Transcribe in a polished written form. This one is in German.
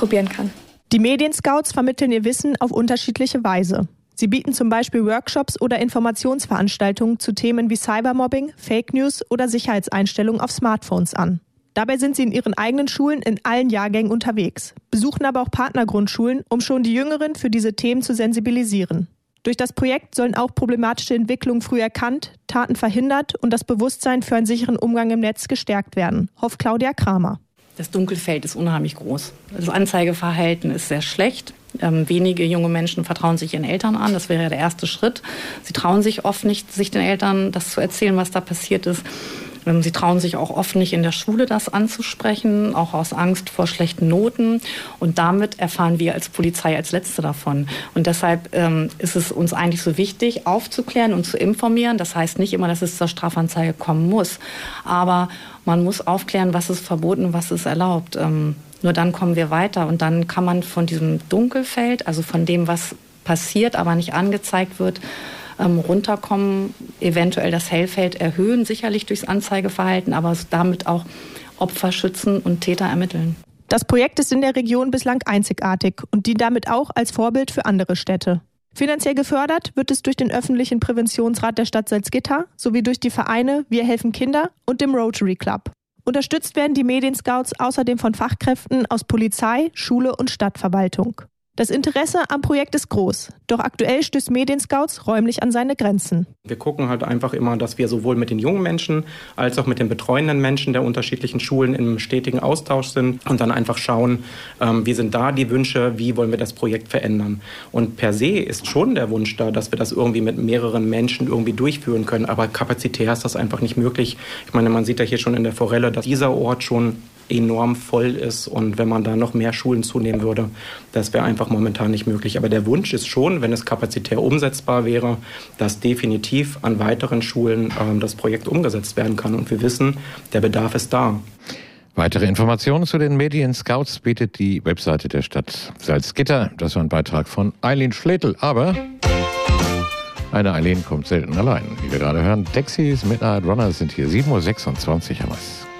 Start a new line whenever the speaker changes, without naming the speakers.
ausprobieren kann.
Die Medienscouts vermitteln ihr Wissen auf unterschiedliche Weise. Sie bieten zum Beispiel Workshops oder Informationsveranstaltungen zu Themen wie Cybermobbing, Fake News oder Sicherheitseinstellungen auf Smartphones an. Dabei sind sie in ihren eigenen Schulen in allen Jahrgängen unterwegs, besuchen aber auch Partnergrundschulen, um schon die Jüngeren für diese Themen zu sensibilisieren. Durch das Projekt sollen auch problematische Entwicklungen früh erkannt, Taten verhindert und das Bewusstsein für einen sicheren Umgang im Netz gestärkt werden, hofft Claudia Kramer.
Das Dunkelfeld ist unheimlich groß. Das Anzeigeverhalten ist sehr schlecht. Wenige junge Menschen vertrauen sich ihren Eltern an. Das wäre ja der erste Schritt. Sie trauen sich oft nicht, sich den Eltern das zu erzählen, was da passiert ist. Sie trauen sich auch oft nicht in der Schule das anzusprechen, auch aus Angst vor schlechten Noten. Und damit erfahren wir als Polizei als Letzte davon. Und deshalb ist es uns eigentlich so wichtig, aufzuklären und zu informieren. Das heißt nicht immer, dass es zur Strafanzeige kommen muss. Aber man muss aufklären, was ist verboten, was ist erlaubt. Nur dann kommen wir weiter. Und dann kann man von diesem Dunkelfeld, also von dem, was passiert, aber nicht angezeigt wird, runterkommen, eventuell das Hellfeld erhöhen, sicherlich durchs Anzeigeverhalten, aber damit auch Opfer schützen und Täter ermitteln.
Das Projekt ist in der Region bislang einzigartig und dient damit auch als Vorbild für andere Städte. Finanziell gefördert wird es durch den öffentlichen Präventionsrat der Stadt Salzgitter sowie durch die Vereine Wir helfen Kinder und dem Rotary Club. Unterstützt werden die Medienscouts außerdem von Fachkräften aus Polizei, Schule und Stadtverwaltung. Das Interesse am Projekt ist groß, doch aktuell stößt Medienscouts räumlich an seine Grenzen.
Wir gucken halt einfach immer, dass wir sowohl mit den jungen Menschen als auch mit den betreuenden Menschen der unterschiedlichen Schulen im stetigen Austausch sind und dann einfach schauen, wie sind da die Wünsche, wie wollen wir das Projekt verändern. Und per se ist schon der Wunsch da, dass wir das irgendwie mit mehreren Menschen irgendwie durchführen können, aber kapazitär ist das einfach nicht möglich. Ich meine, man sieht ja hier schon in der Forelle, dass dieser Ort schon enorm voll ist und wenn man da noch mehr Schulen zunehmen würde, das wäre einfach momentan nicht möglich. Aber der Wunsch ist schon, wenn es kapazitär umsetzbar wäre, dass definitiv an weiteren Schulen das Projekt umgesetzt werden kann. Und wir wissen, der Bedarf ist da.
Weitere Informationen zu den Medienscouts bietet die Webseite der Stadt Salzgitter. Das war ein Beitrag von Eileen Schlettel. Aber eine Eileen kommt selten allein. Wie wir gerade hören, Dexys Midnight Runners sind hier. 7:26 Uhr haben wir's.